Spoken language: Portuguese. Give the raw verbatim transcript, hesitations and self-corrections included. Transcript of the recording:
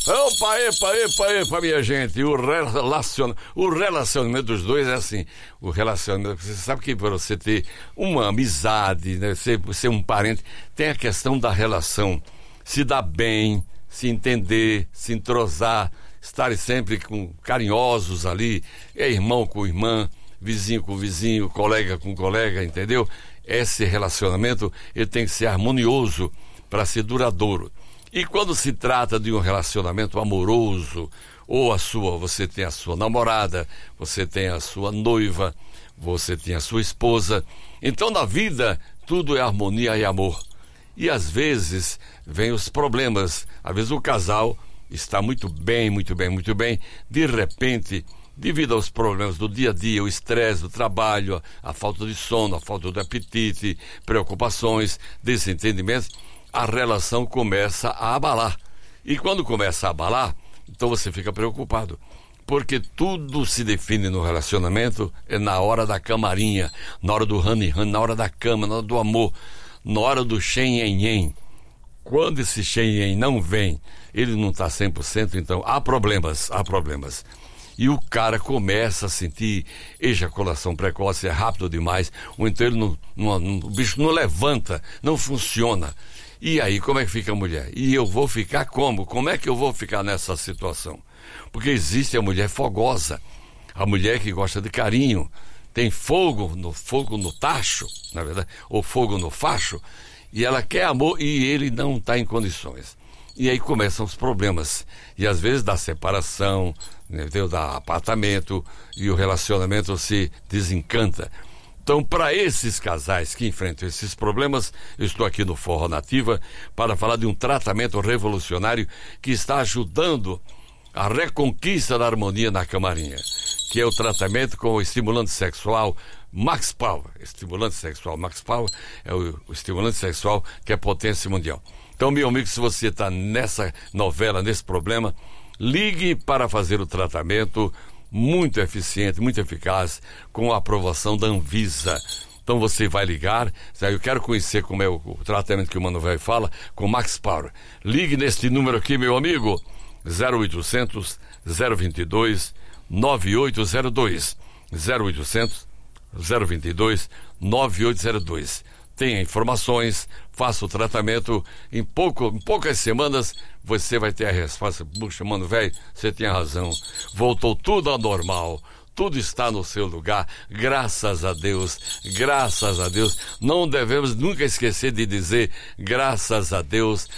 Opa, epa, epa, epa, minha gente. O, relacion... o relacionamento dos dois é assim. O relacionamento, você sabe que para você ter uma amizade, né, ser, ser um parente, tem a questão da relação. Se dar bem, se entender, se entrosar, estarem sempre com, carinhosos ali, é irmão com irmã, vizinho com vizinho, colega com colega, entendeu? Esse relacionamento, ele tem que ser harmonioso para ser duradouro. E quando se trata de um relacionamento amoroso, ou a sua, você tem a sua namorada, você tem a sua noiva, você tem a sua esposa, então na vida tudo é harmonia e amor. E às vezes vem os problemas, às vezes o casal está muito bem, muito bem, muito bem, de repente, devido aos problemas do dia a dia, o estresse do trabalho, a falta de sono, a falta de apetite, preocupações, desentendimentos, a relação começa a abalar. E quando começa a abalar, então você fica preocupado. Porque tudo se define no relacionamento é na hora da camarinha, na hora do honey-honey, na hora da cama, na hora do amor, na hora do shen-yen-yen. Quando esse shen-yen não vem, ele não está cem por cento, então há problemas, há problemas. E o cara começa a sentir ejaculação precoce, é rápido demais, ou então ele não, não, não, o bicho não levanta, não funciona. E aí, como é que fica a mulher? E eu vou ficar como? Como é que eu vou ficar nessa situação? Porque existe a mulher fogosa, a mulher que gosta de carinho, tem fogo no, fogo no tacho, na verdade, ou fogo no facho, e ela quer amor e ele não está em condições. E aí começam os problemas. E às vezes dá separação, entendeu? Dá apartamento e o relacionamento se desencanta. Então, para esses casais que enfrentam esses problemas, eu estou aqui no Forró Nativa para falar de um tratamento revolucionário que está ajudando a reconquista da harmonia na camarinha, que é o tratamento com o estimulante sexual Max Power. Estimulante sexual Max Power é o, o estimulante sexual que é potência mundial. Então, meu amigo, se você está nessa novela, nesse problema, ligue para fazer o tratamento muito eficiente, muito eficaz, com a aprovação da Anvisa. Então você vai ligar, eu quero conhecer como é o, o tratamento que o Mano Velho fala, com Max Power. Ligue neste número aqui, meu amigo, zero oitocentos, zero vinte e dois, nove oito zero dois, zero oitocentos, zero vinte e dois, nove oito zero dois. Tenha informações, faça o tratamento, em, pouco, em poucas semanas você vai ter a resposta. Puxa, Mano Velho, você tinha razão, voltou tudo ao normal, tudo está no seu lugar, graças a Deus, graças a Deus. Não devemos nunca esquecer de dizer graças a Deus,